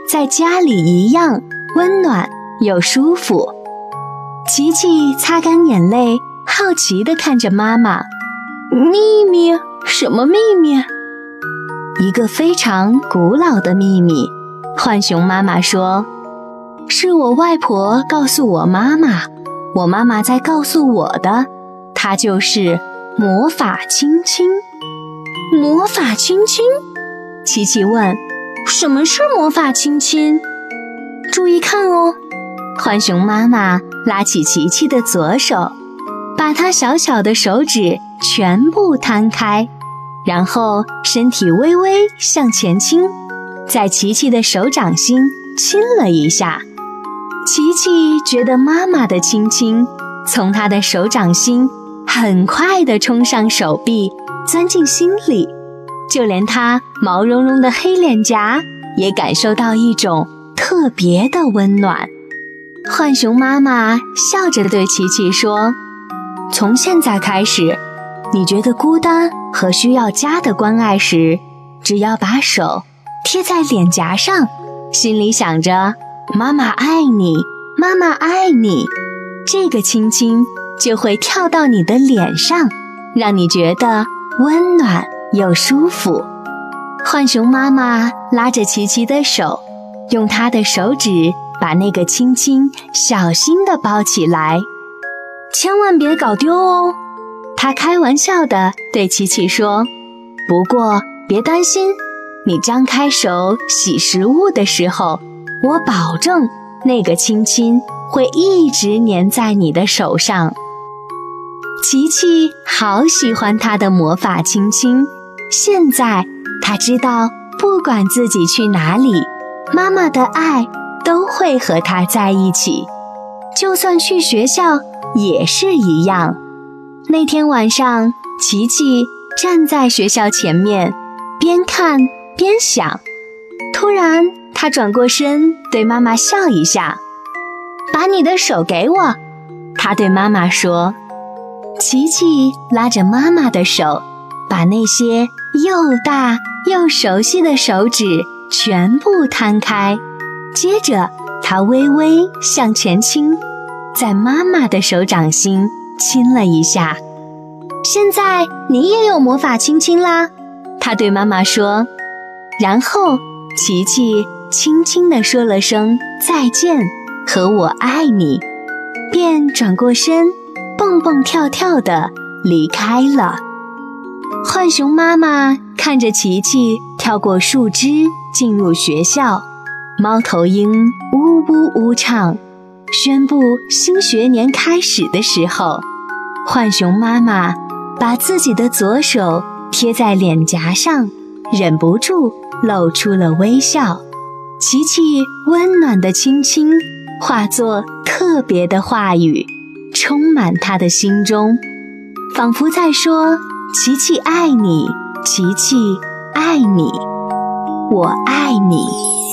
在家里一样温暖又舒服。琪琪擦干眼泪，好奇地看着妈妈。秘密？什么秘密？一个非常古老的秘密。浣熊妈妈说，是我外婆告诉我妈妈，我妈妈在告诉我的，它就是魔法亲亲。魔法亲亲？琪琪问，什么是魔法亲亲？注意看哦。浣熊妈妈拉起琪琪的左手，把她小小的手指全部摊开，然后身体微微向前倾，在琪琪的手掌心亲了一下。琪琪觉得妈妈的亲亲从她的手掌心很快地冲上手臂，钻进心里，就连她毛茸茸的黑脸颊也感受到一种特别的温暖。浣熊妈妈笑着对琪琪说，从现在开始，你觉得孤单和需要家的关爱时，只要把手贴在脸颊上，心里想着妈妈爱你，妈妈爱你，这个亲亲就会跳到你的脸上，让你觉得温暖又舒服。浣熊妈妈拉着琪琪的手，用她的手指把那个亲亲小心地包起来，千万别搞丢哦。她开玩笑地对琪琪说，不过别担心，你张开手洗食物的时候，我保证那个亲亲会一直粘在你的手上。琪琪好喜欢她的魔法亲亲，现在她知道不管自己去哪里，妈妈的爱都会和她在一起，就算去学校也是一样。那天晚上，琪琪站在学校前面，边看边想。突然，她转过身对妈妈笑一下，把你的手给我，她对妈妈说。琪琪拉着妈妈的手，把那些又大又熟悉的手指全部摊开，接着她微微向前倾，在妈妈的手掌心亲了一下。现在你也有魔法亲亲啦，她对妈妈说。然后琪琪轻轻地说了声再见和我爱你，便转过身蹦蹦跳跳地离开了。浣熊妈妈看着琪琪跳过树枝进入学校，猫头鹰呜呜呜唱，宣布新学年开始的时候，浣熊妈妈把自己的左手贴在脸颊上，忍不住露出了微笑。琪琪温暖的亲亲化作特别的话语，充满她的心中，仿佛在说，琪琪爱你，琪琪爱你，我爱你。